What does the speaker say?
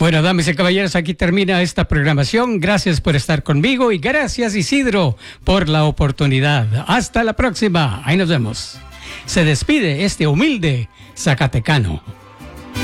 Bueno, damas y caballeros, aquí termina esta programación. Gracias por estar conmigo y gracias, Isidro, por la oportunidad. Hasta la próxima. Ahí nos vemos. Se despide este humilde zacatecano.